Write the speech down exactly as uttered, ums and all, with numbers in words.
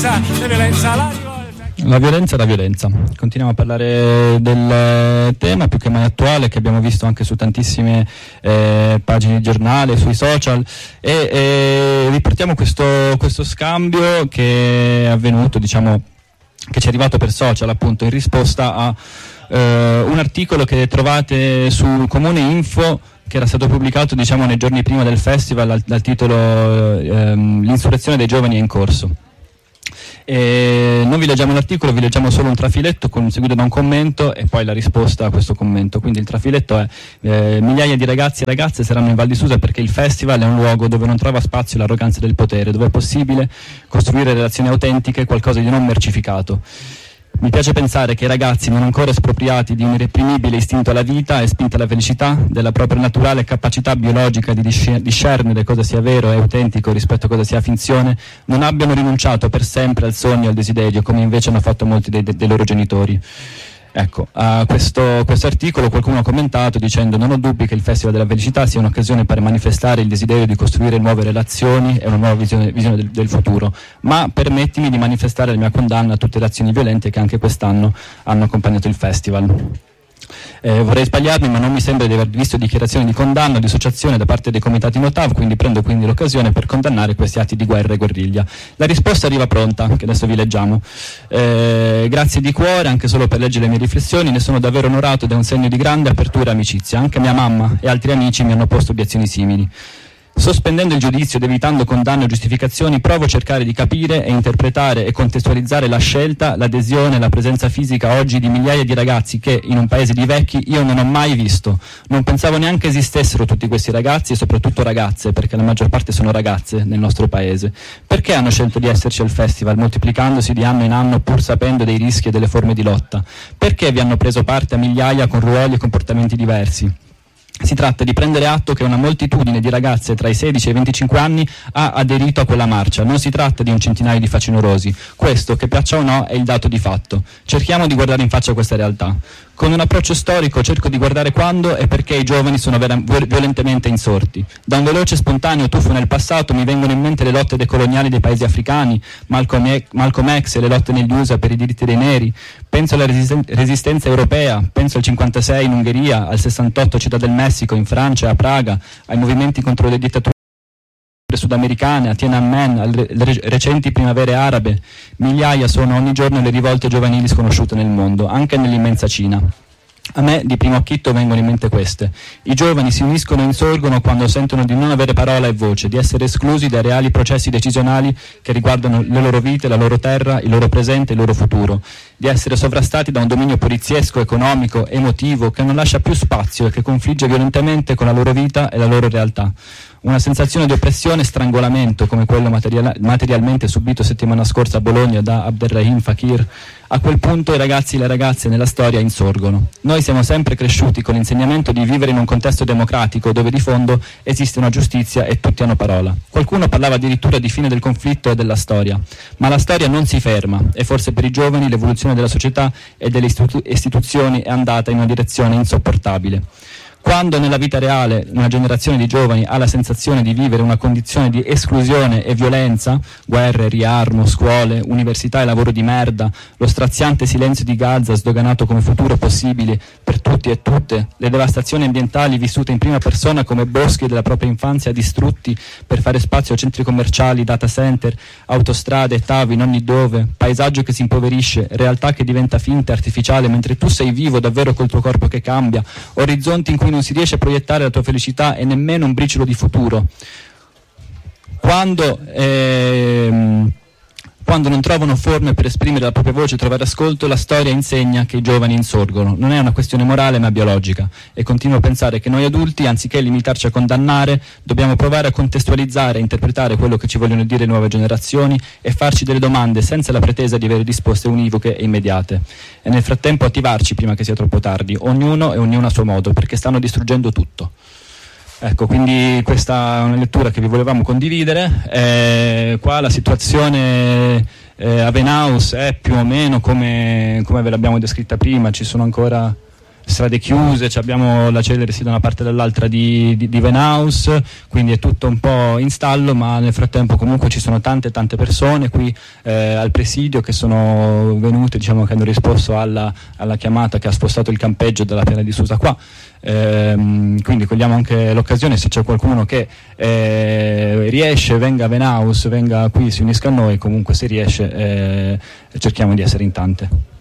violenza, la violenza, la rivolta. La violenza è la violenza. Continuiamo a parlare del tema più che mai attuale, che abbiamo visto anche su tantissime eh, pagine di giornale, sui social, e, e riportiamo questo, questo scambio che è avvenuto, diciamo, che ci è arrivato per social, appunto, in risposta a eh, un articolo che trovate su Comune Info, che era stato pubblicato, diciamo, nei giorni prima del festival, dal, dal titolo ehm, L'insurrezione dei giovani è in corso. E non vi leggiamo l'articolo, vi leggiamo solo un trafiletto con, seguito da un commento e poi la risposta a questo commento. Quindi il trafiletto è eh, migliaia di ragazzi e ragazze saranno in Val di Susa perché il festival è un luogo dove non trova spazio l'arroganza del potere, dove è possibile costruire relazioni autentiche, qualcosa di non mercificato. Mi piace pensare che i ragazzi, non ancora espropriati di un irreprimibile istinto alla vita e spinti alla felicità, della propria naturale capacità biologica di discernere cosa sia vero e autentico rispetto a cosa sia finzione, non abbiano rinunciato per sempre al sogno e al desiderio, come invece hanno fatto molti dei, dei loro genitori. Ecco, a questo, questo articolo qualcuno ha commentato dicendo: non ho dubbi che il Festival della Felicità sia un'occasione per manifestare il desiderio di costruire nuove relazioni e una nuova visione, visione del, del futuro, ma permettimi di manifestare la mia condanna a tutte le azioni violente che anche quest'anno hanno accompagnato il festival. Eh, vorrei sbagliarmi, ma non mi sembra di aver visto dichiarazioni di condanna o di associazione da parte dei comitati Notav, quindi prendo quindi l'occasione per condannare questi atti di guerra e guerriglia. La risposta arriva pronta, che adesso vi leggiamo. Eh, grazie di cuore, anche solo per leggere le mie riflessioni, ne sono davvero onorato ed è un segno di grande apertura e amicizia. Anche mia mamma e altri amici mi hanno posto obiezioni simili. Sospendendo il giudizio ed evitando condanne o giustificazioni, provo a cercare di capire e interpretare e contestualizzare la scelta, l'adesione e la presenza fisica oggi di migliaia di ragazzi che, in un paese di vecchi, io non ho mai visto. Non pensavo neanche esistessero tutti questi ragazzi e soprattutto ragazze, perché la maggior parte sono ragazze nel nostro paese. Perché hanno scelto di esserci al festival, moltiplicandosi di anno in anno pur sapendo dei rischi e delle forme di lotta? Perché vi hanno preso parte a migliaia con ruoli e comportamenti diversi? Si tratta di prendere atto che una moltitudine di ragazze tra i sedici e i venticinque anni ha aderito a quella marcia. Non si tratta di un centinaio di facinorosi. Questo, che piaccia o no, è il dato di fatto. Cerchiamo di guardare in faccia questa realtà. Con un approccio storico cerco di guardare quando e perché i giovani sono vera- violentemente insorti. Da un veloce e spontaneo tuffo nel passato mi vengono in mente le lotte decoloniali dei paesi africani, Malcolm, e- Malcolm X e le lotte negli U S A per i diritti dei neri. Penso alla resisten- resistenza europea, penso al cinquantasei in Ungheria, al sessantotto a Città del Messico, in Francia, a Praga, ai movimenti contro le dittature sudamericane, a Tiananmen, alle re- recenti primavere arabe. Migliaia sono ogni giorno le rivolte giovanili sconosciute nel mondo, anche nell'immensa Cina. A me di primo acchitto vengono in mente queste. I giovani si uniscono e insorgono quando sentono di non avere parola e voce, di essere esclusi dai reali processi decisionali che riguardano le loro vite, la loro terra, il loro presente e il loro futuro, di essere sovrastati da un dominio poliziesco, economico, emotivo, che non lascia più spazio e che confligge violentemente con la loro vita e la loro realtà. Una sensazione di oppressione e strangolamento come quello material- materialmente subito settimana scorsa a Bologna da Abderrahim Fakir. A quel punto i ragazzi e le ragazze nella storia insorgono. Noi siamo sempre cresciuti con l'insegnamento di vivere in un contesto democratico dove di fondo esiste una giustizia e tutti hanno parola. Qualcuno parlava addirittura di fine del conflitto e della storia, ma la storia non si ferma e forse per i giovani l'evoluzione della società e delle istitu- istituzioni è andata in una direzione insopportabile. Quando nella vita reale una generazione di giovani ha la sensazione di vivere una condizione di esclusione e violenza, guerre, riarmo, scuole, università e lavoro di merda, lo straziante silenzio di Gaza sdoganato come futuro possibile per tutti e tutte, le devastazioni ambientali vissute in prima persona come boschi della propria infanzia distrutti per fare spazio a centri commerciali, data center, autostrade, tavi in ogni dove, paesaggio che si impoverisce, realtà che diventa finta e artificiale mentre tu sei vivo davvero col tuo corpo che cambia, orizzonti in cui non si riesce a proiettare la tua felicità e nemmeno un briciolo di futuro. Quando, ehm, quando non trovano forme per esprimere la propria voce e trovare ascolto, la storia insegna che i giovani insorgono. Non è una questione morale ma biologica, e continuo a pensare che noi adulti, anziché limitarci a condannare, dobbiamo provare a contestualizzare e interpretare quello che ci vogliono dire le nuove generazioni e farci delle domande senza la pretesa di avere risposte univoche e immediate. E nel frattempo attivarci prima che sia troppo tardi, ognuno e ognuno a suo modo, perché stanno distruggendo tutto. Ecco, quindi questa è una lettura che vi volevamo condividere. Eh, qua la situazione eh, a Venaus è più o meno come, come ve l'abbiamo descritta prima, ci sono ancora strade chiuse, abbiamo la Celersi da una parte e dall'altra di, di, di Venhouse, quindi è tutto un po' in stallo, ma nel frattempo comunque ci sono tante tante persone qui eh, al presidio che sono venute, diciamo che hanno risposto alla, alla chiamata che ha spostato il campeggio della Piana di Susa qua. Ehm, quindi cogliamo anche l'occasione, se c'è qualcuno che eh, riesce, venga a Venhouse, venga qui, si unisca a noi, comunque se riesce eh, cerchiamo di essere in tante.